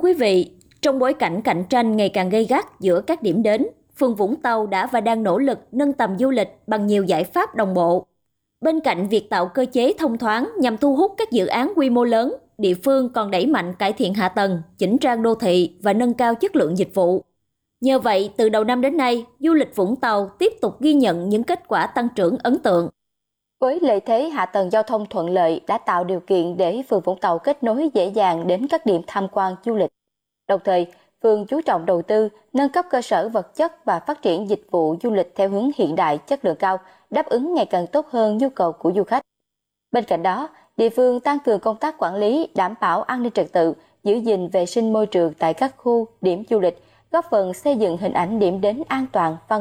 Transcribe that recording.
quý vị, trong bối cảnh cạnh tranh ngày càng gay gắt giữa các điểm đến, phường Vũng Tàu đã và đang nỗ lực nâng tầm du lịch bằng nhiều giải pháp đồng bộ. Bên cạnh việc tạo cơ chế thông thoáng nhằm thu hút các dự án quy mô lớn, địa phương còn đẩy mạnh cải thiện hạ tầng, chỉnh trang đô thị và nâng cao chất lượng dịch vụ. Nhờ vậy, từ đầu năm đến nay, du lịch Vũng Tàu tiếp tục ghi nhận những kết quả tăng trưởng ấn tượng. Với lợi thế hạ tầng giao thông thuận lợi đã tạo điều kiện để phường Vũng Tàu kết nối dễ dàng đến các điểm tham quan du lịch. Đồng thời, phường chú trọng đầu tư, nâng cấp cơ sở vật chất và phát triển dịch vụ du lịch theo hướng hiện đại, chất lượng cao, đáp ứng ngày càng tốt hơn nhu cầu của du khách. Bên cạnh đó, địa phương tăng cường công tác quản lý, đảm bảo an ninh trật tự, giữ gìn vệ sinh môi trường tại các khu, điểm du lịch, góp phần xây dựng hình ảnh điểm đến an toàn, văn